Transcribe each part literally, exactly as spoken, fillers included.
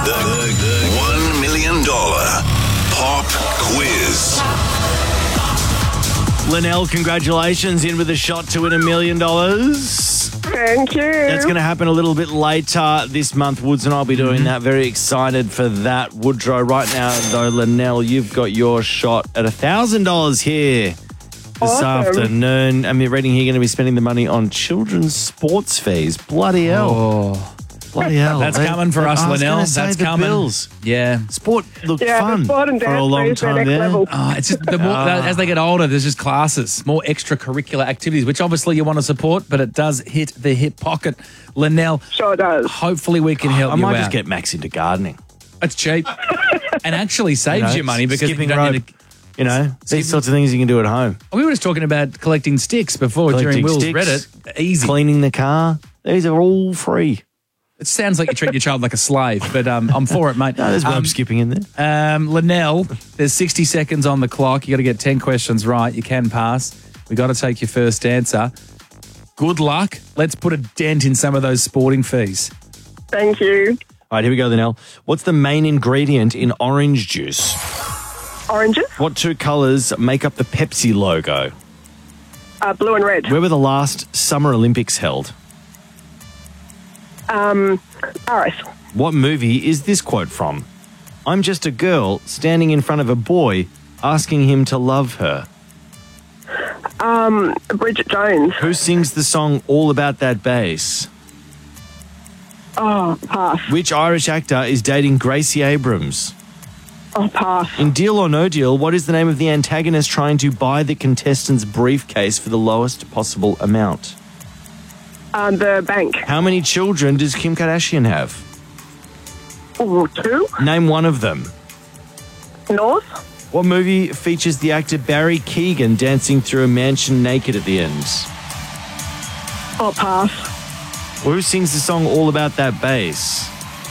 The, the one million dollars pop quiz. Linnell, congratulations, in with a shot to win a million dollars. Thank you. That's going to happen a little bit later this month. Woods and I'll be doing that. Very excited for that. Woodrow, right now, though, Linnell, you've got your shot at one thousand dollars here this Awesome. afternoon. And you're reading here you're going to be spending the money on children's sports fees. Bloody hell. Oh, Bloody hell. that's They- coming for us, I was Linnell. gonna say That's the coming. Bills. Yeah. Sport looked Yeah, fun the sport and for a dance long fees are time next there. level. Oh, it's just the more as they get older, there's just classes, more extracurricular activities, which obviously you want to support, but it does hit the hip pocket. Linnell, Sure does. hopefully we can help I you might out. just get Max into gardening. It's cheap and actually saves you, You know, money because you skipping don't need rope. to. You know, these sorts of things you can do at home. We were just talking about collecting sticks before during Collecting Will's sticks, Reddit. Easy. Cleaning the car. These are all free. It sounds like you treat your child like a slave, but um, I'm for it, mate. No, there's rope um, skipping in there. Um, Linnell, there's sixty seconds on the clock. You got to get ten questions right. You can pass. We got to take your first answer. Good luck. Let's put a dent in some of those sporting fees. Thank you. All right, here we go, Linnell. What's the main ingredient in orange juice? Oranges, What two colours make up the Pepsi logo? uh, blue and red. Where were the last Summer Olympics held? Um, Paris. What movie is this quote from? I'm just a girl standing in front of a boy asking him to love her. Um, Bridget Jones. Who sings the song All About That Bass? Oh, pass. Which Irish actor is dating Gracie Abrams? Oh, pass. In Deal or No Deal, what is the name of the antagonist trying to buy the contestant's briefcase for the lowest possible amount? Um, the bank. How many children does Kim Kardashian have? Oh, two. Name one of them. North. What movie features the actor Barry Keoghan dancing through a mansion naked at the end? Oh, pass. Who sings the song All About That Bass?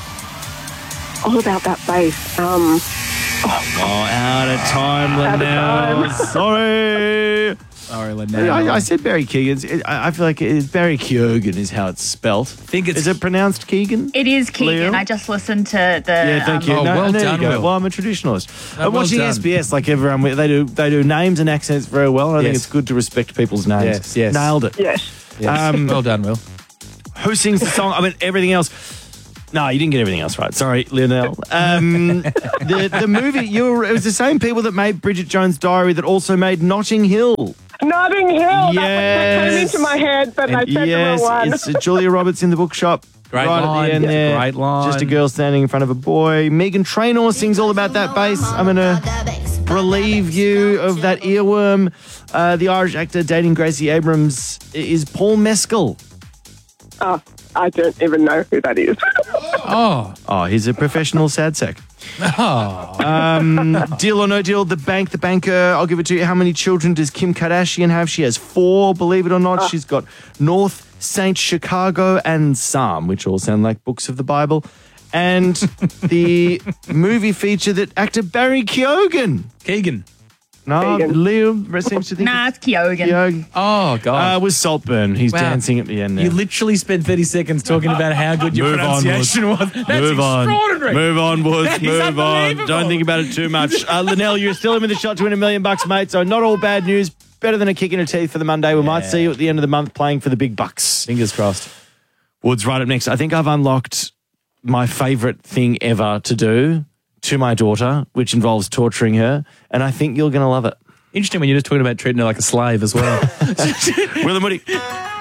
All about that bass. Um, Oh, out of time, Out of Linnell. time. Sorry. Sorry, Linnell. I, I said Barry Keoghan. I I feel like it's Barry Keoghan is how it's spelt. think it's- Is it pronounced Keegan? It is Keegan. Leo? I just listened to the. Yeah, thank you. Oh, no, well there done, you go. Will. Well, I'm a traditionalist. No, I'm well watching done. S B S like everyone. They do they do names and accents very well. And I think Yes. it's good to respect people's names. Yes, yes. Nailed it. yes. Yes. Um, well done, Will. Who sings the song? I mean, everything else. No, you didn't get everything else right. Sorry, Linnell. Um, the the movie. You were, it was the same people that made Bridget Jones' Diary that also made Notting Hill. Notting Hill. That, was, that came Yes. into my head, but I said Yes, the wrong one. it's uh, Julia Roberts in the bookshop. Great right line. at the end Yeah, there. great line. Just a girl standing in front of a boy. Megan Trainor sings All About That Bass. I'm going to relieve you of that earworm. Uh, the Irish actor dating Gracie Abrams is Paul Mescal. Oh, I don't even know who that is. Oh. Oh, he's a professional sad sack. Oh. Um, deal or no deal, the bank, the banker, I'll give it to you. How many children does Kim Kardashian have? She has four, believe it or not. She's got North, Saint, Chicago, and Psalm, which all sound like books of the Bible. And the movie feature that actor Barry Keoghan. Keegan. No, Keoghan. Leo seems to think Nah, it's Keoghan. Keoghan. Oh, God. Uh, was Saltburn. He's Wow. dancing at the end there. You literally spent thirty seconds talking about how good your Move on, pronunciation was. That's Move on. extraordinary. Move on, Woods. That is Move on. unbelievable. Don't think about it too much. Uh, Linnell, you're still in with a shot to win a million bucks, mate. So not all bad news. Better than a kick in the teeth for the Monday. We might see you at the end of the month playing for the big bucks. Fingers crossed. Woods, right up next. I think I've unlocked my favourite thing ever to do to my daughter, which involves torturing her. And I think you're going to love it. Interesting when you're just talking about treating her like a slave as well. Will and Woody.